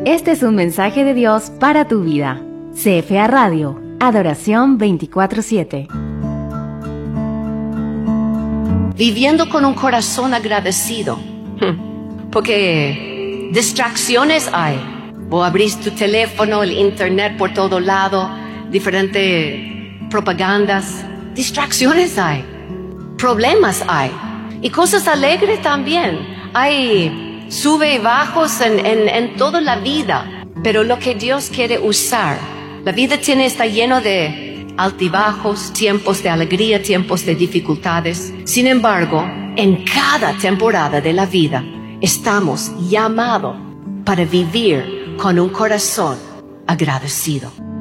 Este es un mensaje de Dios para tu vida. CFA Radio, Adoración 24/7. Viviendo con un corazón agradecido. Porque distracciones hay. O abrís tu teléfono, el internet por todo lado, diferentes propagandas. Distracciones hay. Problemas hay. Y cosas alegres también. Hay sube y bajos en toda la vida. Pero lo que Dios quiere usar, la vida está lleno de altibajos, tiempos de alegría, tiempos de dificultades. Sin embargo, en cada temporada de la vida, estamos llamados para vivir con un corazón agradecido.